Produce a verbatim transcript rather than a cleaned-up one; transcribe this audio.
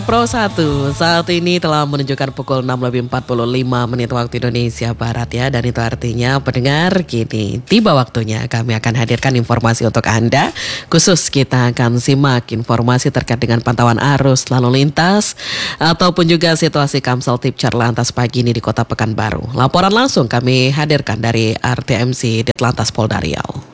Pro satu saat ini telah menunjukkan pukul enam lebih empat puluh lima menit waktu Indonesia Barat ya. Dan itu artinya pendengar kini tiba waktunya kami akan hadirkan informasi untuk Anda. Khusus kita akan simak informasi terkait dengan pantauan arus lalu lintas ataupun juga situasi Kamsel Tipcar Lantas pagi ini di Kota Pekanbaru. Laporan langsung kami hadirkan dari R T M C Ditlantas Polda Riau.